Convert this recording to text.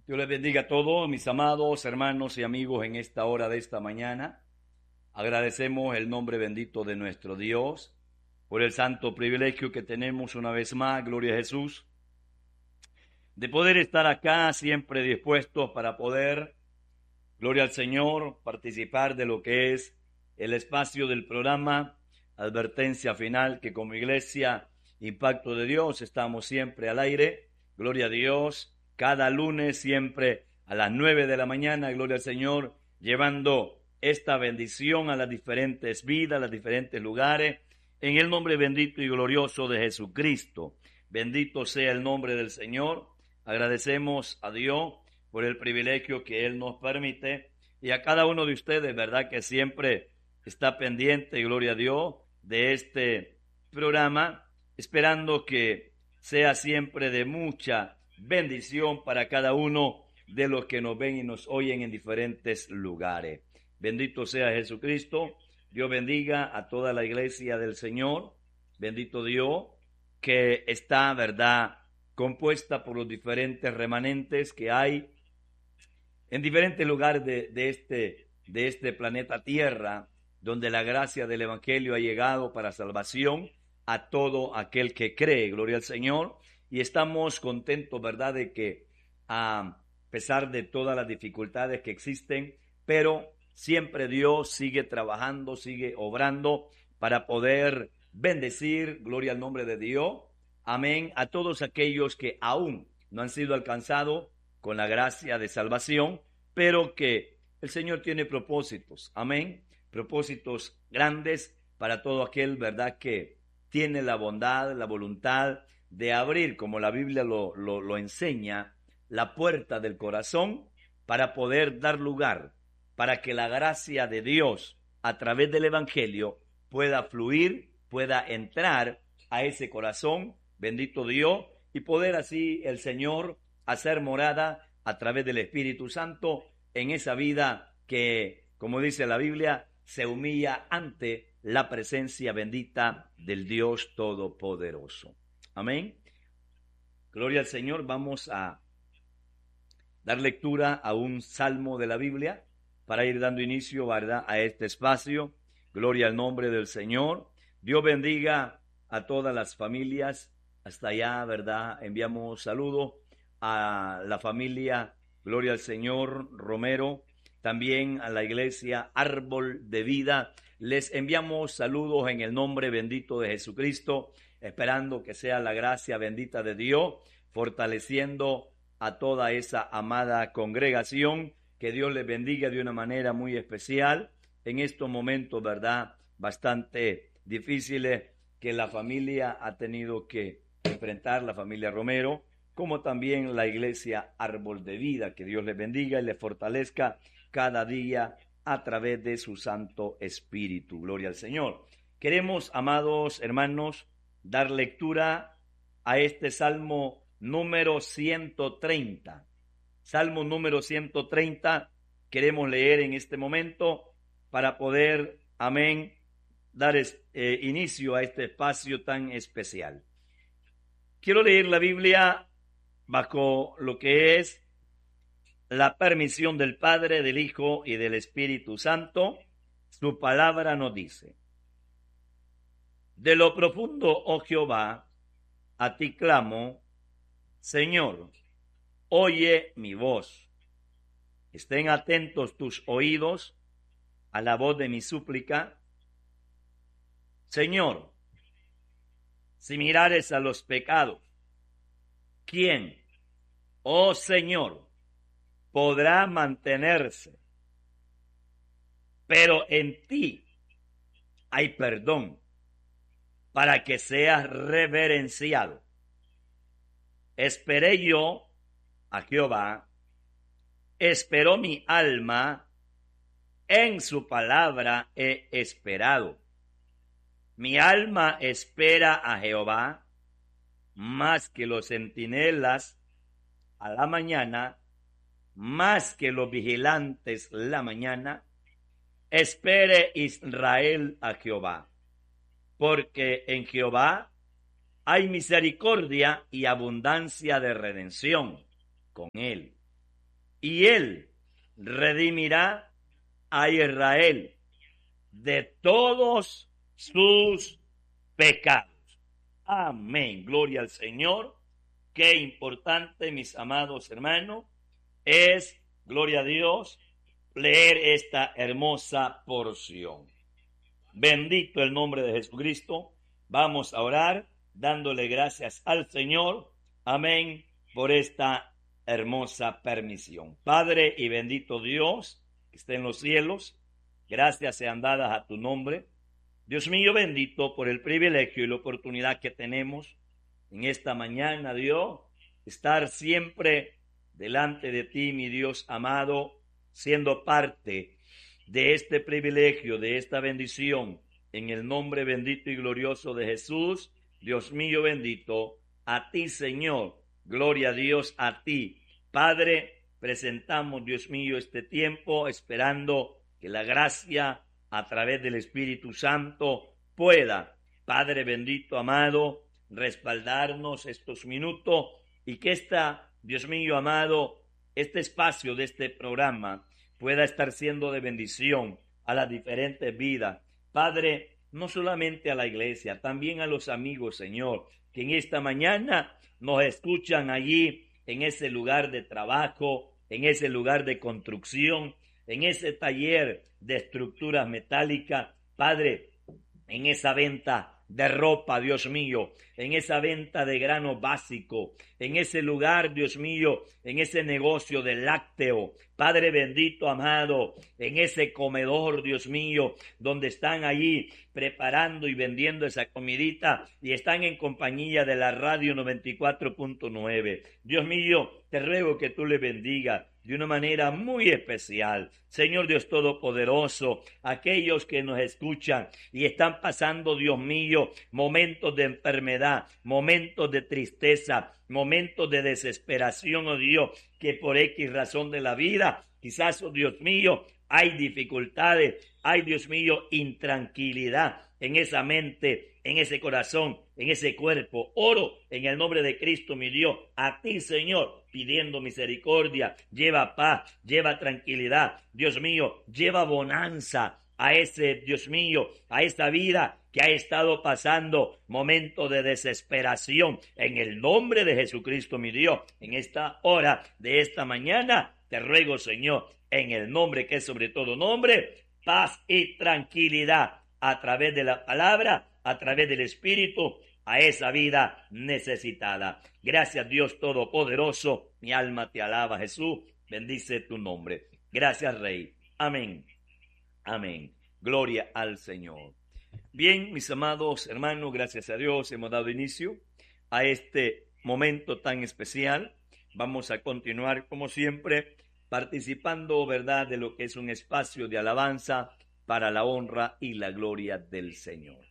Dios les bendiga a todos, mis amados hermanos y amigos, en esta hora de esta mañana. Agradecemos el nombre bendito de nuestro Dios por el santo privilegio que tenemos una vez más, gloria a Jesús, de poder estar acá siempre dispuestos para poder, gloria al Señor, participar de lo que es el espacio del programa Advertencia Final, que como iglesia Impacto de Dios estamos siempre al aire, gloria a Dios, cada lunes siempre a las 9 de la mañana, gloria al Señor, llevando esta bendición a las diferentes vidas, a los diferentes lugares, en el nombre bendito y glorioso de Jesucristo. Bendito sea el nombre del Señor. Agradecemos a Dios por el privilegio que Él nos permite y a cada uno de ustedes, verdad que siempre está pendiente, gloria a Dios, de este programa, esperando que sea siempre de mucha bendición para cada uno de los que nos ven y nos oyen en diferentes lugares. Bendito sea Jesucristo. Dios bendiga a toda la iglesia del Señor. Bendito Dios, que está, verdad, compuesta por los diferentes remanentes que hay en diferentes lugares de este planeta Tierra, donde la gracia del Evangelio ha llegado para salvación a todo aquel que cree. Gloria al Señor. Y estamos contentos, ¿verdad?, de que a pesar de todas las dificultades que existen, pero siempre Dios sigue trabajando, sigue obrando para poder bendecir, gloria al nombre de Dios, amén, a todos aquellos que aún no han sido alcanzados con la gracia de salvación, pero que el Señor tiene propósitos, amén, propósitos grandes para todo aquel, ¿verdad?, que tiene la bondad, la voluntad de abrir, como la Biblia lo enseña, la puerta del corazón para poder dar lugar, para que la gracia de Dios a través del Evangelio pueda fluir, pueda entrar a ese corazón, bendito Dios, y poder así el Señor hacer morada a través del Espíritu Santo en esa vida que, como dice la Biblia, se humilla ante la presencia bendita del Dios Todopoderoso. Amén. Gloria al Señor. Vamos a dar lectura a un salmo de la Biblia para ir dando inicio, ¿verdad?, a este espacio. Gloria al nombre del Señor. Dios bendiga a todas las familias. Hasta allá, ¿verdad? Enviamos saludos a la familia, gloria al Señor, Romero, también a la iglesia Árbol de Vida. Les enviamos saludos en el nombre bendito de Jesucristo, esperando que sea la gracia bendita de Dios, fortaleciendo a toda esa amada congregación. Que Dios les bendiga de una manera muy especial en estos momentos, ¿verdad?, bastante difíciles que la familia ha tenido que enfrentar, la familia Romero, como también la iglesia Árbol de Vida. Que Dios les bendiga y les fortalezca cada día a través de su Santo Espíritu. Gloria al Señor. Queremos, amados hermanos, dar lectura a este Salmo número 130. Salmo número 130, queremos leer en este momento para poder, amén, dar inicio a este espacio tan especial. Quiero leer la Biblia bajo lo que es la permisión del Padre, del Hijo y del Espíritu Santo. Su palabra nos dice: de lo profundo, oh Jehová, a ti clamo, Señor, oye mi voz. Estén atentos tus oídos a la voz de mi súplica. Señor, si mirares a los pecados, ¿quién, oh Señor, podrá mantenerse? Pero en ti hay perdón para que seas reverenciado. Esperé yo a Jehová, esperó mi alma, en su palabra he esperado. Mi alma espera a Jehová, más que los centinelas a la mañana, más que los vigilantes la mañana. Espere Israel a Jehová, porque en Jehová hay misericordia y abundancia de redención con él. y Él redimirá a Israel de todos sus pecados. Amén. Gloria al Señor. Qué importante, mis amados hermanos, es, gloria a Dios, leer esta hermosa porción. Bendito el nombre de Jesucristo. Vamos a orar dándole gracias al Señor. Amén. Por esta hermosa permisión. Padre y bendito Dios que esté en los cielos, gracias sean dadas a tu nombre. Dios mío bendito por el privilegio y la oportunidad que tenemos en esta mañana, Dios, estar siempre delante de ti, mi Dios amado, siendo parte de este privilegio, de esta bendición, en el nombre bendito y glorioso de Jesús. Dios mío bendito, a ti, Señor, gloria a Dios, a ti, Padre, presentamos, Dios mío, este tiempo, esperando que la gracia a través del Espíritu Santo pueda, Padre bendito, amado, respaldarnos estos minutos y que Dios mío, amado, este espacio de este programa pueda estar siendo de bendición a las diferentes vidas. Padre, no solamente a la iglesia, también a los amigos, Señor, que en esta mañana nos escuchan allí en ese lugar de trabajo, en ese lugar de construcción, en ese taller de estructuras metálicas, Padre, en esa venta de ropa, Dios mío, en esa venta de grano básico, en ese lugar, Dios mío, en ese negocio de lácteo, Padre bendito, amado, en ese comedor, Dios mío, donde están allí preparando y vendiendo esa comidita y están en compañía de la radio 94.9. Dios mío, te ruego que tú le bendigas de una manera muy especial. Señor Dios Todopoderoso, aquellos que nos escuchan y están pasando, Dios mío, momentos de enfermedad, momentos de tristeza, momentos de desesperación, oh Dios, que por X razón de la vida, quizás, oh Dios mío, hay dificultades, hay, Dios mío, intranquilidad en esa mente, en ese corazón, en ese cuerpo. Oro en el nombre de Cristo, mi Dios, a ti, Señor, pidiendo misericordia. Lleva paz, lleva tranquilidad. Dios mío, lleva bonanza a ese, Dios mío, a esa vida que ha estado pasando momentos de desesperación. En el nombre de Jesucristo, mi Dios, en esta hora de esta mañana, te ruego, Señor, en el nombre que es sobre todo nombre, paz y tranquilidad a través de la palabra, a través del Espíritu, a esa vida necesitada. Gracias, Dios Todopoderoso. Mi alma te alaba, Jesús. Bendice tu nombre. Gracias, Rey. Amén. Amén. Gloria al Señor. Bien, mis amados hermanos, gracias a Dios hemos dado inicio a este momento tan especial. Vamos a continuar, como siempre, participando, ¿verdad?, de lo que es un espacio de alabanza para la honra y la gloria del Señor.